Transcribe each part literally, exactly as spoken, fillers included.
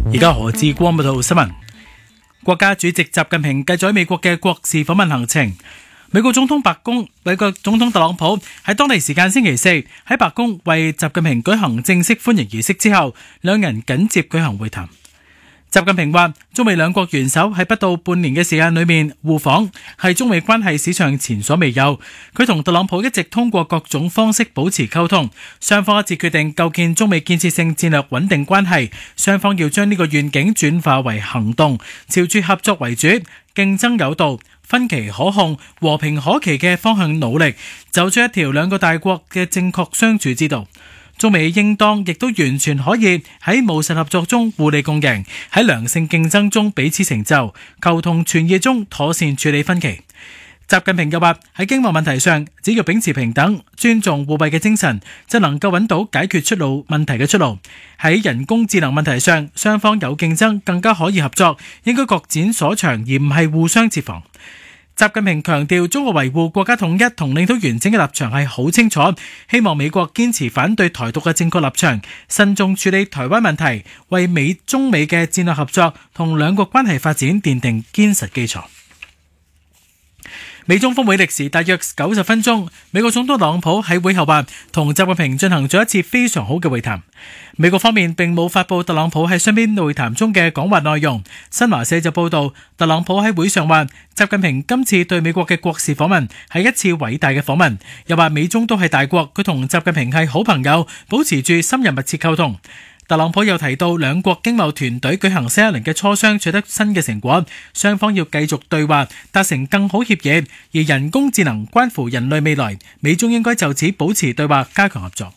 而家何志光報道新聞。國家主席習近平繼續喺美國嘅國事訪問行程。美國總統白宮美國總統特朗普喺當地時間星期四喺白宮為習近平舉行正式歡迎儀式之後，兩人緊接舉行會談。習近平話，中美兩國元首喺不到半年嘅時間裏面互訪，係中美關係史上前所未有。佢同特朗普一直通過各種方式保持溝通，雙方一致決定構建中美建設性戰略穩定關係。雙方要將呢個願景轉化為行動，朝住合作為主、競爭有道、分歧可控、和平可期嘅方向努力，走出一條兩個大國嘅正確相處之道。中美應當亦都完全可以喺務實合作中互利共贏，喺良性競爭中彼此成就，求同存異中妥善處理分歧。習近平又話，喺經貿問題上，只要秉持平等、尊重互惠嘅精神，就能夠揾到解決出路問題嘅出路。喺人工智能問題上，雙方有競爭，更加可以合作，應該各展所長，而唔係互相設防。習近平強調，中國維護國家統一同領土完整嘅立場係好清楚，希望美國堅持反對台獨嘅正確立場，慎重處理台灣問題，為美中美嘅戰略合作同兩國關係發展奠定堅實基礎。美中峰會歷時大約九十分鐘，美國總統特朗普喺會後話，同習近平進行咗一次非常好嘅會談。美國方面並冇發佈特朗普喺雙邊會談中嘅講話內容。新華社就報道，特朗普喺會上話，習近平今次對美國嘅國事訪問係一次偉大嘅訪問，又話美中都係大國，佢同習近平係好朋友，保持住深入密切溝通。特朗普又提到，兩國經貿團隊舉行新一輪嘅磋商，取得新嘅成果，雙方要繼續對話，達成更好協議。而人工智能關乎人類未來，美中應該就此保持對話，加強合作。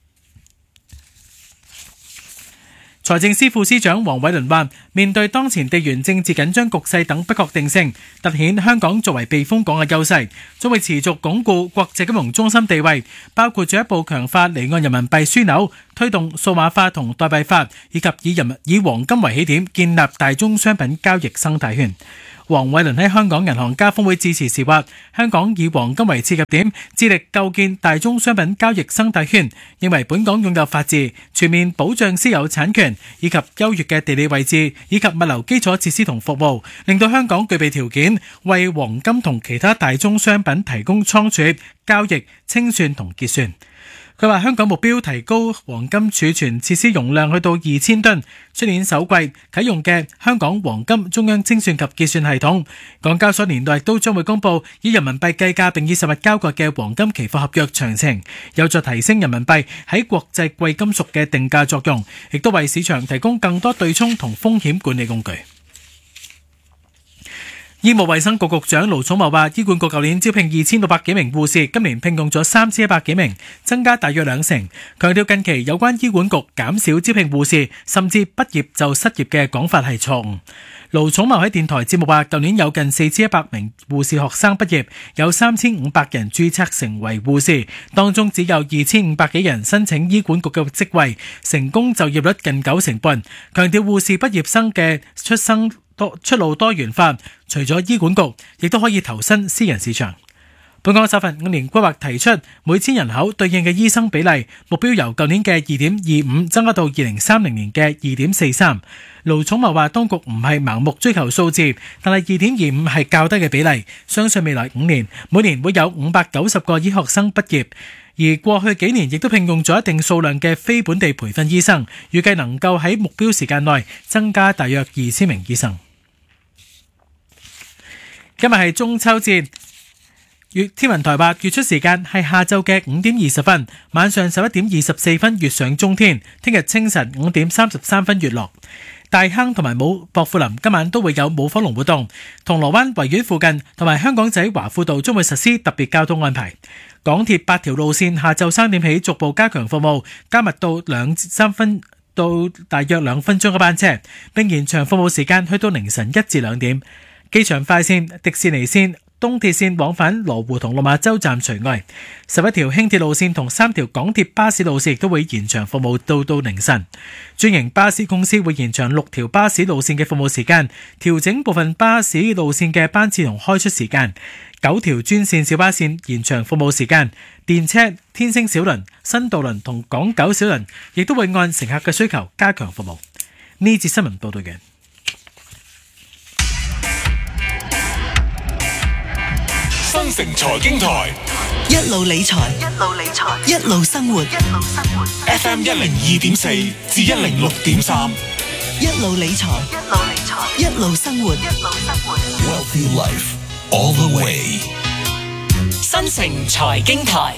財政司副司長黃偉綸話，面對當前地緣政治緊張局勢等不確定性，凸顯香港作為避風港嘅優勢，將會持續鞏固國際金融中心地位，包括進一步強化離岸人民幣樞紐，推動數碼化同代幣化，以及以人民以黃金為起點建立大宗商品交易生態圈。黃偉綸喺香港銀行家峰會致辭時話，香港以黃金為切入點，致力構建大宗商品交易生態圈，認為本港擁有法治、全面保障私有產權以及優越嘅地理位置以及物流基礎設施同服務，令到香港具備條件為黃金同其他大宗商品提供倉儲、交易、清算同結算。佢話香港目標提高黃金儲存設施容量去到二千噸，出年首季啟用嘅香港黃金中央清算及結算系統。港交所年內亦都將會公布以人民幣計價並以實物交割嘅黃金期貨合約詳情，有助提升人民幣喺國際貴金屬嘅定價作用，亦都為市場提供更多對沖同風險管理工具。醫務衛生局局長盧寵茂話，醫管局舊年招聘二千六百幾名護士，今年聘用咗三千一百幾名，增加大約兩成。強調近期有關醫管局減少招聘護士，甚至畢業就失業嘅講法係錯誤。盧寵茂喺電台節目話，舊年有近四千一百名護士學生畢業，有三千五百人註冊成為護士，當中只有二千五百幾人申請醫管局嘅職位，成功就業率近九成半。強調護士畢業生嘅出生多出路多元化，除咗醫管局，亦都可以投身私人市場。本港首份五年規劃提出，每千人口對應嘅醫生比例目標由舊年嘅二點二五增加到二零三零年嘅二點四三。盧寵茂話，當局唔係盲目追求數字，但係二點二五係較低嘅比例，相信未來五年每年會有五百九十個醫學生畢業。而過去幾年亦都聘用咗一定數量嘅非本地培訓醫生，預計能夠喺目標時間內增加大約二千名醫生。今日係中秋節，月天文台話月出時間係下晝嘅五點二十分，晚上十一點二十四分月上中天，聽日清晨五點三十三分月落。大坑同埋武薄扶林今晚都會有舞火龍活動，銅鑼灣維園附近同埋香港仔華富道將會實施特別交通安排。港鐵八條路線下晝三點起逐步加強服務，加密到兩三分到大約兩分鐘嘅班車，並延長服務時間去到凌晨一至兩點。機場快線、迪士尼線、東鐵線往返羅湖同落馬洲站除外，十一條輕鐵路線同三條港鐵巴士路線亦都會延長服務到到凌晨。專營巴士公司會延長六條巴士路線嘅服務時間，調整部分巴士路線嘅班次同開出時間。九條專線小巴線延長服務時間，電車、天星小輪、新渡輪同港九小輪亦都會按乘客嘅需求加強服務。 呢節新聞報道嘅。 新城財經台一路理財，一路理財，一路生活，一路生活。 F M 一零二點四至一零六點三， 一路理財，一路理財，一路生活，一路生活。 Wealthy Life all the way。 新城財經台，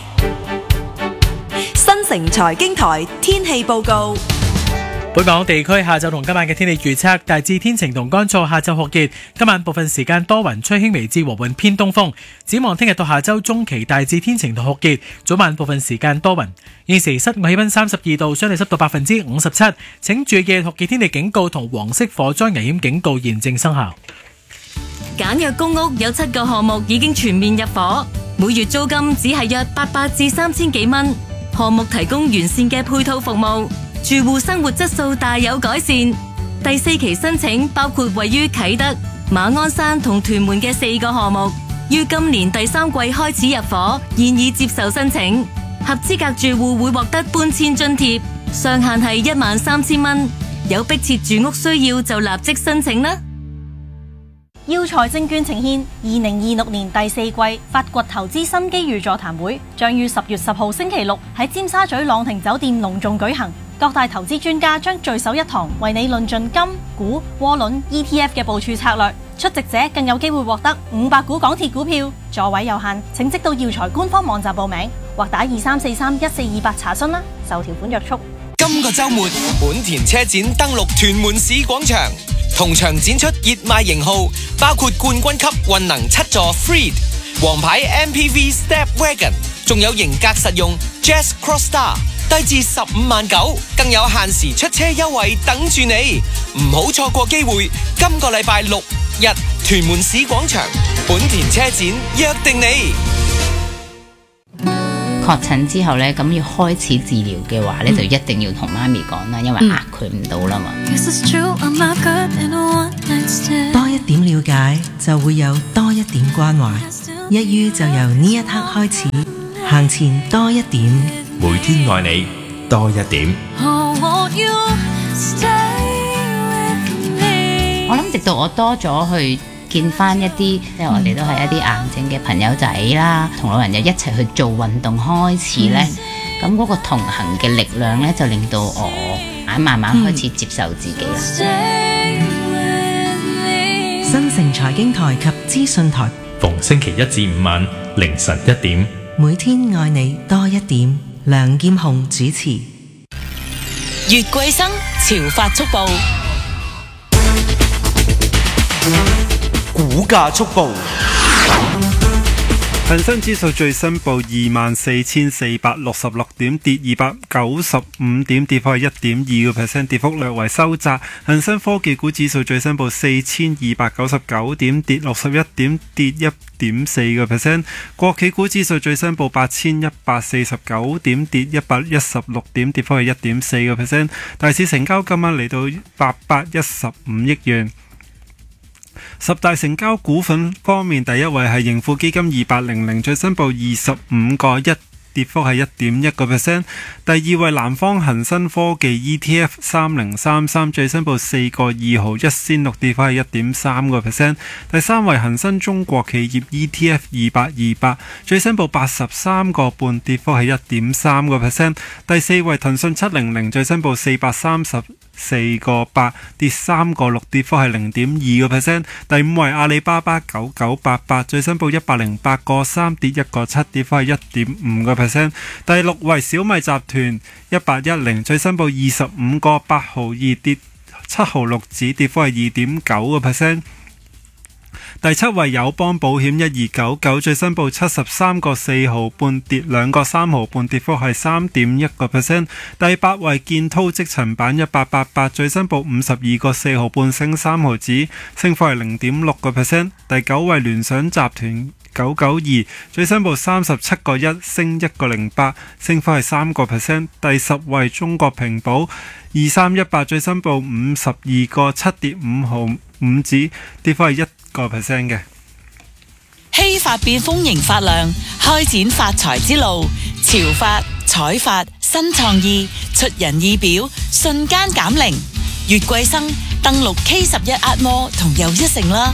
新城財經台天氣報告。 本港地區下晝同今晚嘅天氣預測，大致天晴同乾燥，下晝酷熱，今晚部分時間多雲，吹輕微至和緩偏東風。展望聽日到下週中期，大致天晴同酷熱，早晚部分時間多雲。現時室外氣溫三十二度，相對濕度百分之五十七。請注意嘅酷熱天氣警告同黃色火災危險警告現正生效。 簡約公屋有七個項目已經全面入伙，每月租金只係約八百至三千幾蚊。項目提供完善嘅配套服務，住戶生活質素大有改善。第四期申請包括位於啟德、馬鞍山同屯門嘅四個項目，於今年第三季開始入伙，現已接受申請。合資格住戶會獲得搬遷津貼，上限係一萬三千蚊。有迫切住屋需要就立即申請啦。 耀才證券呈現二零二六年第四季發掘投資新機遇座談會，將於十月十號星期六喺尖沙咀朗廷酒店隆重舉行。各大投資專家將聚首一堂，為你論盡金、股、窩輪、E T F 嘅部署策略。出席者更有機會獲得五百股港鐵股票，座位有限，請即到耀才官方網站報名，或打二三四三一四二八查詢啦。受條款約束。 今個週末，本田車展登陸屯門市廣場，同場展出熱賣型號，包括冠軍級混能七座 Freed、王牌 M P V Step Wagon， 仲有型格實用 Jazz Cross Star， 低至十五萬九，更有限時出車優惠等住你，唔好錯過機會。今個禮拜六日，屯門市廣場本田車展約定你。 確診之後咧，咁要開始治療嘅話咧，嗯、就一定要同媽咪講啦，因為壓佢唔到啦嘛。 多一點了解，就會有多一點關懷。一於就由呢一刻開始，行前多一點， 每天愛你多一點。 我諗直到我多咗去見翻一啲，即係我哋都係一啲癌症嘅朋友仔啦，同老人家一齊去做運動開始呢，咁嗰、嗯、個同行嘅力量呢，就令到我慢慢開始接受自己啦。 嗯、新城財經台及資訊台， 逢星期一至五晚凌晨一點， 每天愛你多一點。梁劍虹主持。 月桂生潮發速報。 股價速報，恒生指數最新報二萬四千四百六十六點，跌二百九十五點，跌幅係一點二個 percent， 跌幅略為收窄。恒生科技股指數最新報四千二百九十九點，跌六十一點，跌一點四個 percent。國企股指數最新報八千一百四十九點，跌一百一十六點，跌幅係一點四個 percent。大市成交今晚嚟到八百一十五億元。十大成交股份方面，第一位係盈富基金二八零零，最新報二十五個一，跌幅係一點一個 percent。第二位南方恒生科技 E T F 三零三三，最新報四個二毫一仙六，跌幅係一點三個 percent。第三位恒生中國企業 E T F 二八二八，最新報八十三個半，跌幅係一點三個 percent。第四位騰訊七零零，最新報四百三十四個八，跌三個六，跌幅係零點二個 percent。第五位阿里巴巴九九八八，最新報一百零八個三，跌一個七，跌幅係一點五個 percent。第六位小米集團一八一零，最新報二十五個八毫二，跌七毫六子，跌幅係二點九個 percent。第七位友邦保險一二九九，最新報七十三個四毫半，跌兩個三毫半，跌幅係三點一個 percent。第八位建滔積層板一八八八，最新報五十二個四毫半，升三毫子，升幅係零點六個 percent。第九位聯想集團九九二，最新報三十七個一，升一個零八，升幅係三個 percent。第十位中國平保二三一八，最新報五十二個七，跌五毫五子，跌幅係一個 percent 嘅。 希發變豐盈發亮，開展發財之路。潮發、彩發、新創意，出人意表，瞬間減齡。 月桂生登錄 K 十一壓摩同又一城啦。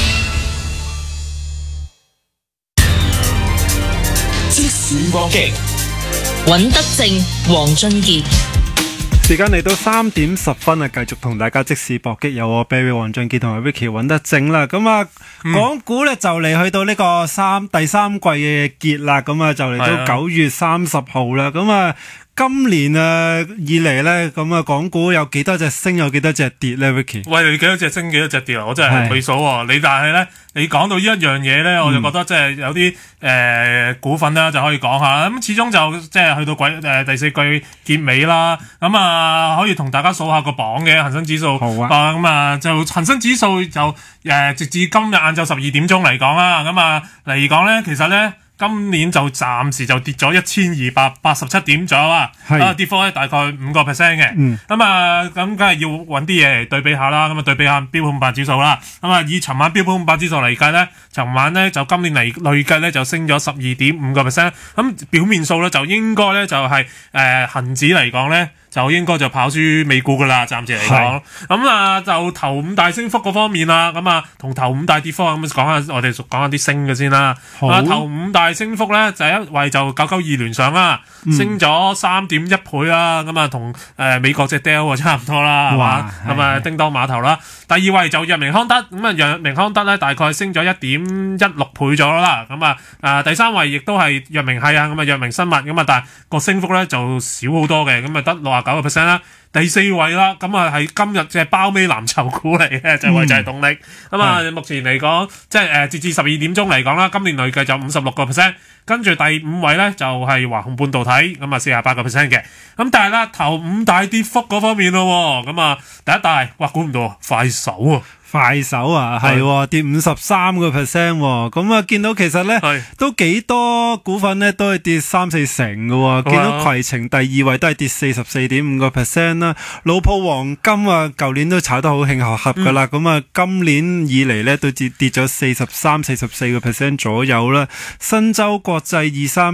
即時搏擊， 尹德正、黃俊傑。 時間嚟到三點十分啊，繼續同大家即時搏擊，有我 Barry 黃俊傑同埋 Vicky 尹德正啦。咁啊， 嗯、 港股咧就嚟去到呢個三第三季嘅結啦，咁啊就嚟到九月三十號啦，咁啊。今年啊以嚟咧，咁啊港股有幾多隻升，有幾多隻跌咧 ，Vicky？ 喂，你幾多隻升，幾多隻跌啊？我真係未數喎。你但係咧，你講到呢一樣嘢咧，我就覺得即係有啲誒、呃、股份咧就可以講下。咁始終就即係去到季誒、呃、第四季結尾啦。咁啊可以同大家數下個榜嘅恒生指數。好啊。咁啊就恒生指數就誒、呃、直至今日晏晝十二點鐘嚟講啦。咁啊嚟講咧，其實咧。今年就暫時就跌咗一千二百八十七點左右啊，啊跌幅咧大概五個 percent 嘅，咁啊咁梗係要揾啲嘢嚟對比下啦，咁啊對比下標普五百指數啦，咁啊以尋晚標普五百指數嚟計咧，尋晚咧就今年嚟累計咧就升咗十二點五個 percent，咁表面數咧就應該咧就係誒恆指嚟講咧。就應該就跑輸美股噶啦，暫時嚟講。咁啊，就頭五大升幅嗰方面啦，咁啊，同頭五大跌幅咁講下，我哋講下啲升嘅先啦。啊，頭五大升幅咧，就一位就九九二聯想啦，嗯、升咗三點一倍啦，咁啊，同誒美國隻 Dell 啊差唔多啦，係嘛？咁啊，叮當碼頭啦。第二位就藥明康德，咁啊，藥明康德咧大概升咗一點一六倍咗啦。咁啊，啊第三位亦都係藥明係啊，咁啊藥明生物咁啊，但係個升幅咧就少好多嘅，咁啊得六啊九個 percent 啦。第四位啦，咁啊係今日嘅包尾藍籌股嚟嘅，就係就係動力。咁啊、嗯，目前嚟講，即係誒截至十二點鐘嚟講啦，今年累計就五十六個 percent。跟住第五位咧就係華虹半導體，咁啊四十八個 percent 嘅。咁但係咧頭五大跌幅嗰方面咯，咁啊第一大，哇估唔到快手啊！ 快手啊，係跌五十三個 percent， 咁啊見到其實咧都幾多股份咧都係跌三四成嘅，見到攜程第二位都係跌四十四點五個 percent 啦，老鋪黃金啊，舊年都炒得好興合合噶啦，咁啊、嗯、今年以嚟咧都跌跌咗四十三、四十四個 percent 左右啦，新洲國際二三